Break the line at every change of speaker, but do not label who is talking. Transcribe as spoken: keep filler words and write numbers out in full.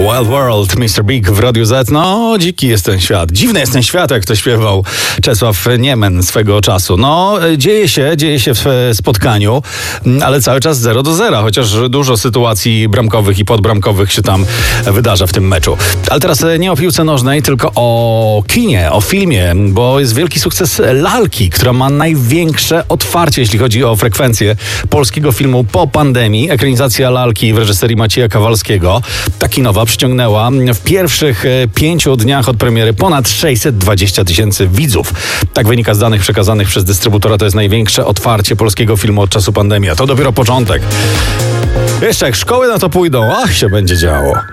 Wild World, mister Big w Radiu Z. No, dziki jest ten świat. Dziwny jest ten świat, jak to śpiewał Czesław Niemen swego czasu. No, dzieje się, dzieje się w spotkaniu, ale cały czas zero do zera, chociaż dużo sytuacji bramkowych i podbramkowych się tam wydarza w tym meczu. Ale teraz nie o piłce nożnej, tylko o kinie, o filmie, bo jest wielki sukces Lalki, która ma największe otwarcie, jeśli chodzi o frekwencję polskiego filmu po pandemii. Ekranizacja Lalki w reżyserii Macieja Kawalskiego, ta kinowa, przyciągnęła w pierwszych pięciu dniach od premiery ponad sześćset dwadzieścia tysięcy widzów. Tak wynika z danych przekazanych przez dystrybutora. To jest największe otwarcie polskiego filmu od czasu pandemii. A to dopiero początek. Jeszcze jak szkoły na to pójdą, ach, się będzie działo.